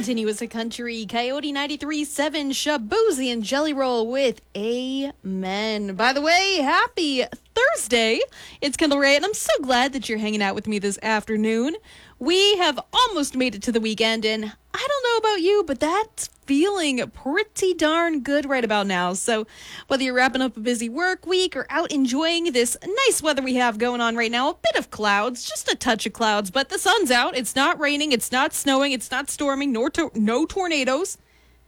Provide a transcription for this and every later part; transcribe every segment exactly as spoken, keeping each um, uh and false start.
continue as a country. Coyote ninety-three point seven, Shaboozey and Jelly Roll with Amen. By the way, happy Thursday. It's Kendall Ray, and I'm so glad that you're hanging out with me this afternoon. We have almost made it to the weekend, and I don't know about you, but that's feeling pretty darn good right about now. So whether you're wrapping up a busy work week or out enjoying this nice weather we have going on right now, a bit of clouds, just a touch of clouds, but the sun's out. It's not raining. It's not snowing. It's not storming, nor to- no tornadoes.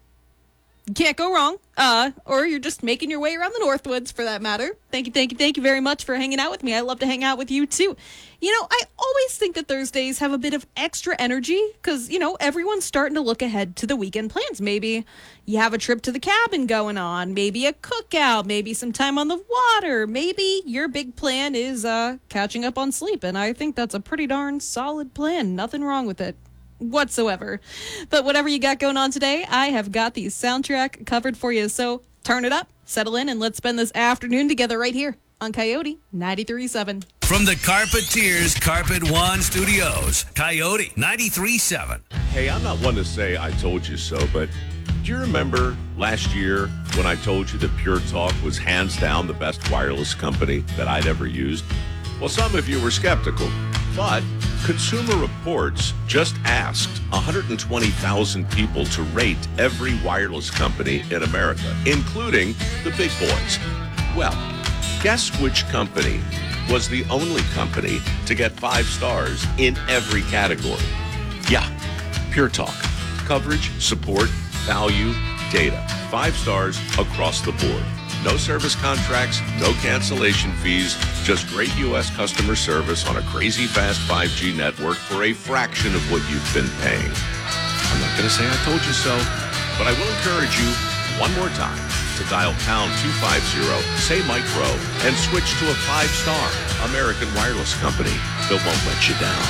Can't go wrong. Uh, or you're just making your way around the Northwoods, for that matter. Thank you, thank you, thank you very much for hanging out with me. I love to hang out with you, too. You know, I always think that Thursdays have a bit of extra energy because, you know, everyone's starting to look ahead to the weekend plans. Maybe you have a trip to the cabin going on, maybe a cookout, maybe some time on the water. Maybe your big plan is uh, catching up on sleep, and I think that's a pretty darn solid plan. Nothing wrong with it whatsoever. But whatever you got going on today, I have got the soundtrack covered for you. So turn it up, settle in, and let's spend this afternoon together right here on Coyote ninety-three point seven. From the Carpeteers Carpet One Studios, Coyote ninety-three point seven. Hey, I'm not one to say I told you so, but do you remember last year when I told you that Pure Talk was hands down the best wireless company that I'd ever used? Well, some of you were skeptical, but Consumer Reports just asked one hundred twenty thousand people to rate every wireless company in America, including the big boys. Well, guess which company was the only company to get five stars in every category? Yeah, Pure Talk. Coverage, support, value, data. Five stars across the board. No service contracts, no cancellation fees, just great U S customer service on a crazy fast five G network for a fraction of what you've been paying. I'm not going to say I told you so, but I will encourage you one more time to dial pound two fifty, say Mike Rowe, and switch to a five-star American wireless company that won't let you down.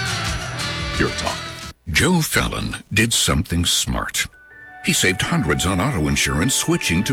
Pure Talk. Joe Fallon did something smart. He saved hundreds on auto insurance switching to